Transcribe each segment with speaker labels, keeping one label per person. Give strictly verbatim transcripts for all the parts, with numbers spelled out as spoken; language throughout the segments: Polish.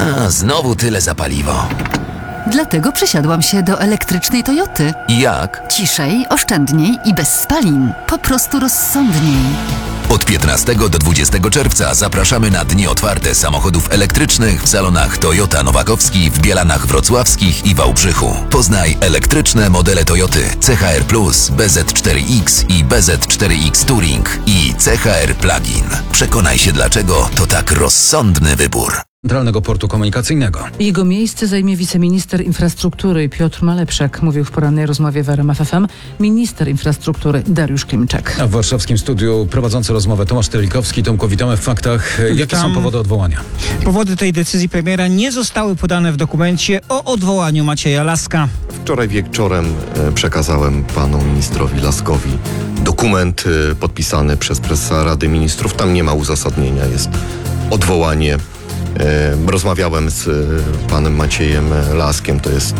Speaker 1: A, znowu tyle za paliwo.
Speaker 2: Dlatego przesiadłam się do elektrycznej Toyoty.
Speaker 1: I jak?
Speaker 2: Ciszej, oszczędniej i bez spalin. Po prostu rozsądniej.
Speaker 1: Od piętnastego do dwudziestego czerwca zapraszamy na dni otwarte samochodów elektrycznych w salonach Toyota Nowakowski w Bielanach Wrocławskich i Wałbrzychu. Poznaj elektryczne modele Toyoty C H R Plus, B Z cztery X i B Z cztery X Touring i C H R Plug-in. Przekonaj się, dlaczego to tak rozsądny wybór.
Speaker 3: Centralnego Portu Komunikacyjnego.
Speaker 4: Jego miejsce zajmie wiceminister infrastruktury Piotr Malepszak, mówił w porannej rozmowie w R M F F M minister infrastruktury Dariusz Klimczak.
Speaker 3: A w warszawskim studiu prowadzący rozmowę Tomasz Terelikowski. Tomku, witamy w faktach. Jakie
Speaker 5: Witam.
Speaker 3: są powody odwołania?
Speaker 5: Powody tej decyzji premiera nie zostały podane w dokumencie o odwołaniu Macieja Laska.
Speaker 6: Wczoraj wieczorem przekazałem panu ministrowi Laskowi dokument podpisany przez prezesa Rady Ministrów. Tam nie ma uzasadnienia, jest odwołanie. Rozmawiałem z panem Maciejem Laskiem, to jest,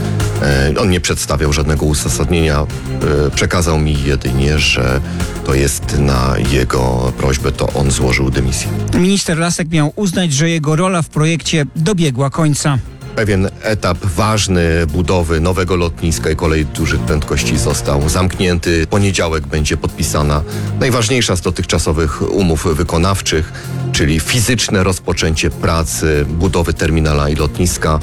Speaker 6: on nie przedstawiał żadnego uzasadnienia, przekazał mi jedynie, że to jest na jego prośbę, to on złożył dymisję.
Speaker 5: Minister Lasek miał uznać, że jego rola w projekcie dobiegła końca.
Speaker 6: Pewien etap ważny budowy nowego lotniska i kolei dużych prędkości został zamknięty. W poniedziałek będzie podpisana najważniejsza z dotychczasowych umów wykonawczych, czyli fizyczne rozpoczęcie pracy budowy terminala i lotniska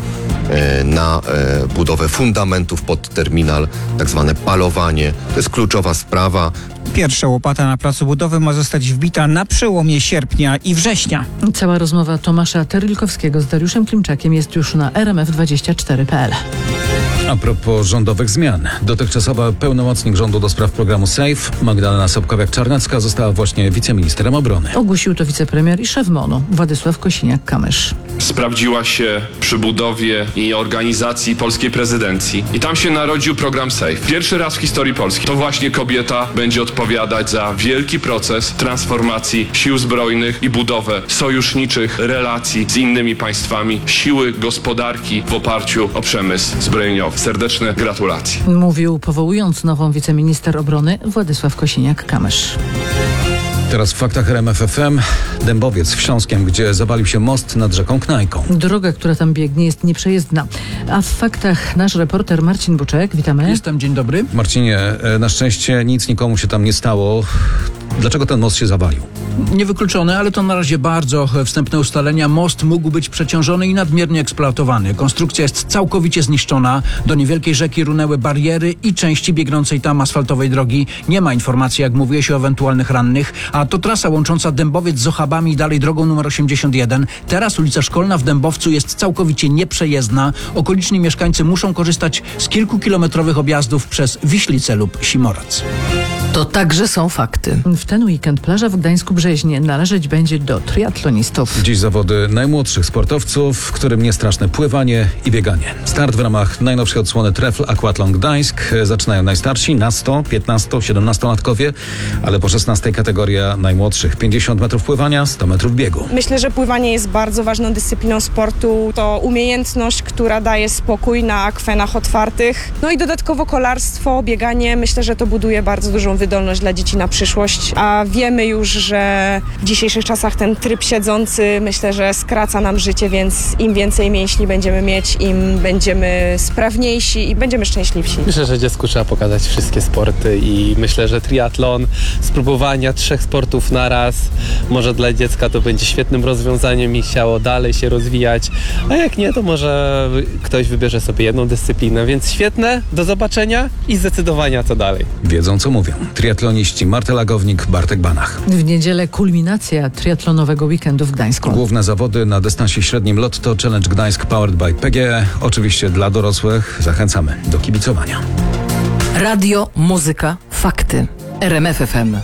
Speaker 6: na budowę fundamentów pod terminal, tak zwane palowanie. To jest kluczowa sprawa.
Speaker 5: Pierwsza łopata na placu budowy ma zostać wbita na przełomie sierpnia i września.
Speaker 4: Cała rozmowa Tomasza Terelikowskiego z Dariuszem Klimczakiem jest już na r m f dwadzieścia cztery kropka p l.
Speaker 3: A propos rządowych zmian. Dotychczasowa pełnomocnik rządu do spraw programu SAFE, Magdalena Sobkowiak-Czarnecka, została właśnie wiceministrem obrony.
Speaker 4: Ogłosił to wicepremier i szef M O N u Władysław Kosiniak-Kamysz.
Speaker 7: Sprawdziła się przy budowie i organizacji polskiej prezydencji. I tam się narodził program SAFE. Pierwszy raz w historii Polski. To właśnie kobieta będzie odpowiadać za wielki proces transformacji sił zbrojnych i budowę sojuszniczych relacji z innymi państwami, siły gospodarki w oparciu o przemysł zbrojeniowy. Serdeczne gratulacje.
Speaker 4: Mówił, powołując nową wiceminister obrony Władysław Kosiniak-Kamysz.
Speaker 3: Teraz w faktach R M F F M. Dębowiec w Śląskiem, gdzie zawalił się most nad rzeką Knajką.
Speaker 4: Droga, która tam biegnie, jest nieprzejezdna. A w faktach nasz reporter Marcin Buczek. Witamy.
Speaker 8: Jestem, dzień dobry.
Speaker 3: Marcinie, na szczęście nic nikomu się tam nie stało. Dlaczego ten most się zawalił?
Speaker 8: Niewykluczone, ale to na razie bardzo wstępne ustalenia. Most mógł być przeciążony i nadmiernie eksploatowany. Konstrukcja jest całkowicie zniszczona. Do niewielkiej rzeki runęły bariery i części biegnącej tam asfaltowej drogi. Nie ma informacji, jak mówiło się, o ewentualnych rannych. A to trasa łącząca Dębowiec z Ochabami i dalej drogą numer osiemdziesiąt jeden. Teraz ulica Szkolna w Dębowcu jest całkowicie nieprzejezdna. Okoliczni mieszkańcy muszą korzystać z kilkukilometrowych objazdów przez Wiślicę lub Simorac.
Speaker 9: To także są fakty.
Speaker 4: W ten weekend plaża w Gdańsku-Brzeźnie należeć będzie do triatlonistów.
Speaker 3: Dziś zawody najmłodszych sportowców, w którym niestraszne pływanie i bieganie. Start w ramach najnowszej odsłony Trefl Aquathlon Gdańsk. Zaczynają najstarsi na sto, piętnasto, siedemnastolatkowie, ale po szesnastej kategoria najmłodszych. pięćdziesiąt metrów pływania, sto metrów biegu.
Speaker 10: Myślę, że pływanie jest bardzo ważną dyscypliną sportu. To umiejętność, która daje spokój na akwenach otwartych. No i dodatkowo kolarstwo, bieganie. Myślę, że to buduje bardzo dużą wydolność dla dzieci na przyszłość, a wiemy już, że w dzisiejszych czasach ten tryb siedzący, myślę, że skraca nam życie, więc im więcej mięśni będziemy mieć, im będziemy sprawniejsi i będziemy szczęśliwsi.
Speaker 11: Myślę, że dziecku trzeba pokazać wszystkie sporty i myślę, że triatlon, spróbowania trzech sportów naraz, może dla dziecka to będzie świetnym rozwiązaniem i chciało dalej się rozwijać, a jak nie, to może ktoś wybierze sobie jedną dyscyplinę, więc świetne, do zobaczenia i zdecydowania co dalej.
Speaker 3: Wiedzą, co mówią. Triatloniści Marta Lagownik, Bartek Banach.
Speaker 4: W niedzielę kulminacja triatlonowego weekendu w Gdańsku.
Speaker 3: Główne zawody na dystansie średnim Lotto Challenge Gdańsk Powered by P G E. Oczywiście dla dorosłych. Zachęcamy do kibicowania.
Speaker 9: Radio, muzyka, fakty. R M F F M.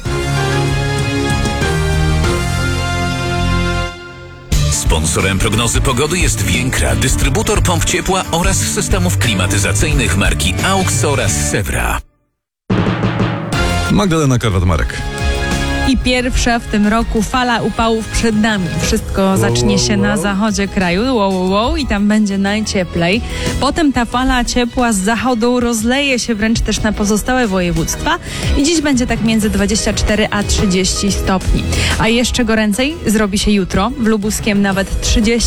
Speaker 1: Sponsorem prognozy pogody jest Więkra, dystrybutor pomp ciepła oraz systemów klimatyzacyjnych marki AUX oraz Sewra.
Speaker 12: Magdalena Karwat-Marek.
Speaker 13: I pierwsza w tym roku fala upałów przed nami. Wszystko zacznie się na zachodzie kraju, wow, wow, wow, i tam będzie najcieplej. Potem ta fala ciepła z zachodu rozleje się wręcz też na pozostałe województwa i dziś będzie tak między dwadzieścia cztery a trzydzieści stopni. A jeszcze goręcej zrobi się jutro, w Lubuskiem nawet trzydzieści.